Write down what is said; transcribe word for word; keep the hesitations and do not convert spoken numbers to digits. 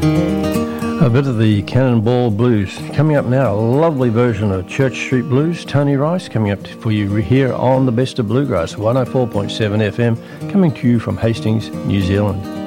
A bit of the Cannonball Blues. Coming up now, a lovely version of Church Street Blues, Tony Rice, coming up for you here on the Best of Bluegrass, one oh four point seven F M, coming to you from Hastings, New Zealand.